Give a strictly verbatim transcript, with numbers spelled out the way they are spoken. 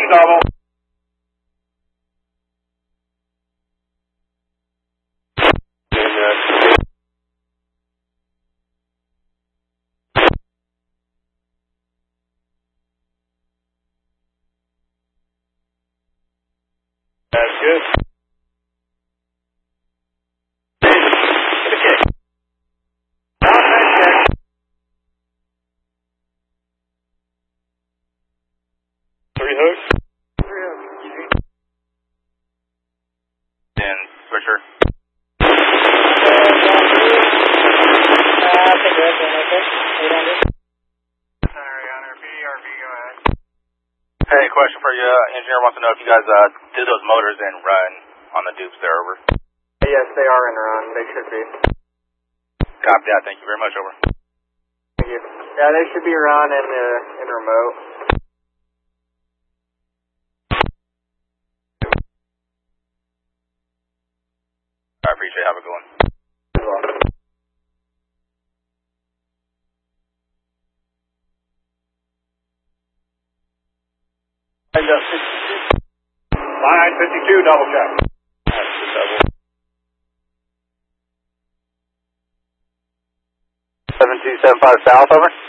double. That's good. Three hooks. Three hooks. And switcher. Uh, I think that's one, okay. eight hundred. Sorry, on our P D R V, go ahead. Hey, question for you. Uh, engineer wants to know if you guys uh, did those motors and run on the dupes there, over. Yes, they are in run. They should be. Copy that. Thank you very much, over. Thank you. Yeah, they should be run in, uh, in remote. I appreciate it. Have a good one. You're welcome. Line fifty-two, double check. That's the double. seven two seven five south, over.